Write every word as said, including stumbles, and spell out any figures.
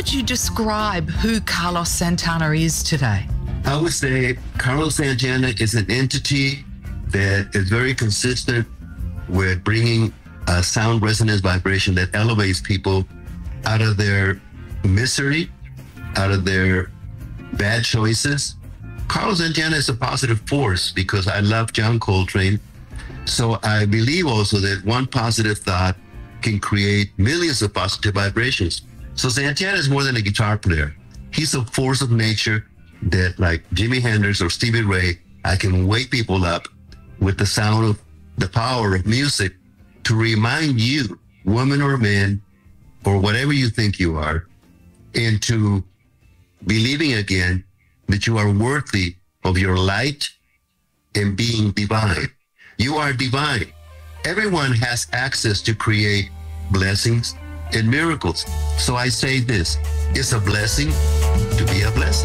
would you describe who Carlos Santana is today? I would say Carlos Santana is an entity that is very consistent with bringing a sound resonance vibration that elevates people out of their misery, out of their bad choices. Carlos Santana is a positive force because I love John Coltrane. So I believe also that one positive thought can create millions of positive vibrations. So Santana is more than a guitar player. He's a force of nature that, like Jimi Hendrix or Stevie Ray, I can wake people up with the sound of the power of music to remind you, woman or man, or whatever you think you are, into believing again that you are worthy of your light and being divine. You are divine. Everyone has access to create blessings and miracles. So I say this, it's a blessing to be a blessing.